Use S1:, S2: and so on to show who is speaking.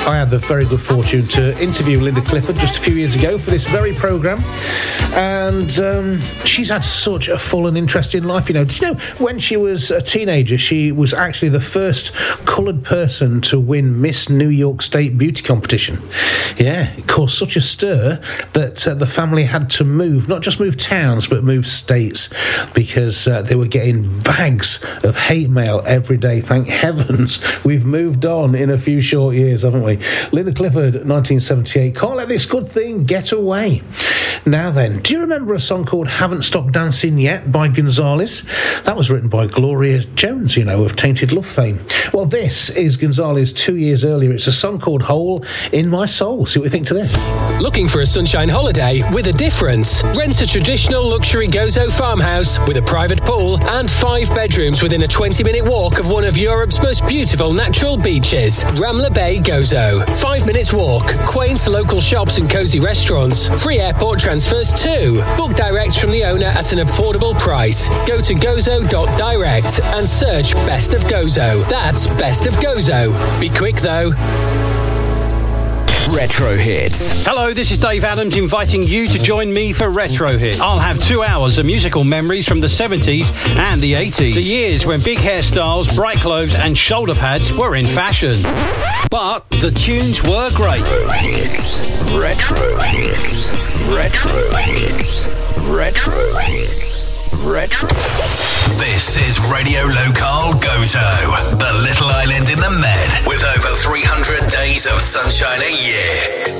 S1: I had the very good fortune to interview Linda Clifford just a few years ago for this very programme, and she's had such a full and interesting life. You know, did you know when she was a teenager, she was actually the first coloured person to win Miss New York State beauty competition? Yeah, it caused such a stir that the family had to move, not just move towns, but move states, because they were getting bags of hate mail every day. Thank heavens we've moved on in a few short years, haven't we? Linda Clifford, 1978, Can't Let This Good Thing Get Away. Now then, do you remember a song called Haven't Stopped Dancing Yet by Gonzales? That was written by Gloria Jones, you know, of Tainted Love fame. Well, this is Gonzales 2 years earlier. It's a song called Hole in My Soul. See what we think to this.
S2: Looking for a sunshine holiday with a difference? Rent a traditional luxury Gozo farmhouse with a private pool and 5 bedrooms within a 20-minute walk of one of Europe's most beautiful natural beaches. Ramla Bay Gozo. 5 minutes walk, quaint local shops and cosy restaurants. Free airport transfers too. Book direct from the owner at an affordable price. Go to gozo.direct and search Best of Gozo. That's Best of Gozo. Be quick though.
S3: Retro Hits.
S4: Hello, this is Dave Adams inviting you to join me for Retro Hits. I'll have 2 hours of musical memories from the 70s and the 80s. The years when big hairstyles, bright clothes and shoulder pads were in fashion. But the tunes were great.
S3: Retro Hits. Retro Hits. Retro Hits. Retro.
S5: This is Radio Local Gozo, the little island in the Med, with over 300 days of sunshine a year.